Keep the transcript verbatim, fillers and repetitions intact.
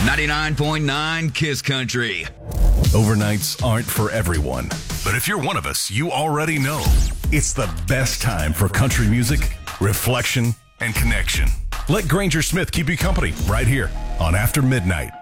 ninety-nine point nine Kiss Country. Overnights aren't for everyone, but if you're one of us, you already know it's the best time for country music, reflection, and connection. Let Granger Smith keep you company right here on After Midnight.